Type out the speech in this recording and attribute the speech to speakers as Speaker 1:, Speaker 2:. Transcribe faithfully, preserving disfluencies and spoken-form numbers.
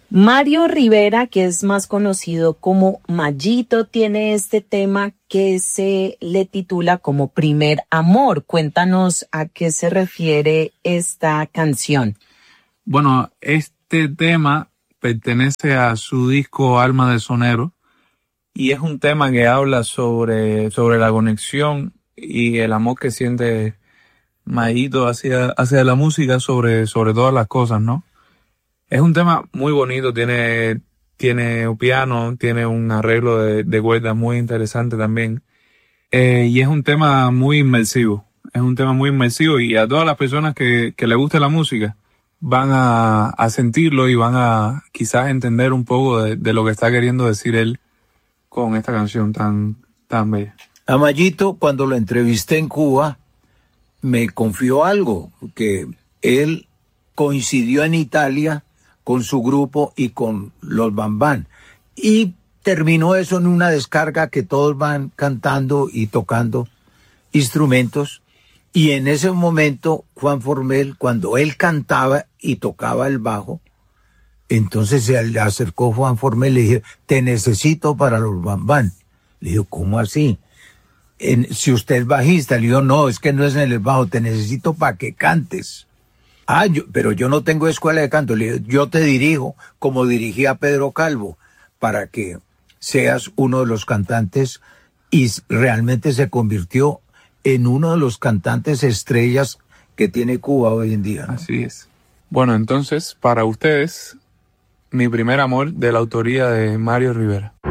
Speaker 1: Mario Rivera, que es más conocido como Mayito, tiene este tema que se le titula como Primer Amor. Cuéntanos a qué se refiere esta canción.
Speaker 2: Bueno, este tema pertenece a su disco Alma de Sonero y es un tema que habla sobre, sobre la conexión y el amor que siente Mayito hacia, hacia la música sobre, sobre todas las cosas, ¿no? Es un tema muy bonito, tiene, tiene un piano, tiene un arreglo de, de cuerdas muy interesante también. Eh, y es un tema muy inmersivo, es un tema muy inmersivo y a todas las personas que, que les guste la música van a, a sentirlo y van a quizás entender un poco de, de lo que está queriendo decir él con esta canción tan, tan bella.
Speaker 3: A Mayito, cuando lo entrevisté en Cuba, me confió algo, que él coincidió en Italia con su grupo y con los Bambán. Y terminó eso en una descarga que todos van cantando y tocando instrumentos. Y en ese momento, Juan Formel, cuando él cantaba y tocaba el bajo, entonces se le acercó Juan Formel y le dijo, te necesito para los Bambán. Le dijo, ¿cómo así? En, si usted es bajista, le dijo, no, es que no es en el bajo, te necesito para que cantes. Ah, yo, pero yo no tengo escuela de canto. Le digo, yo te dirijo como dirigí a Pedro Calvo para que seas uno de los cantantes, y realmente se convirtió en uno de los cantantes estrellas que tiene Cuba hoy en día, ¿no?
Speaker 2: Así es. Bueno, entonces, para ustedes, Mi Primer Amor, de la autoría de Mario Rivera.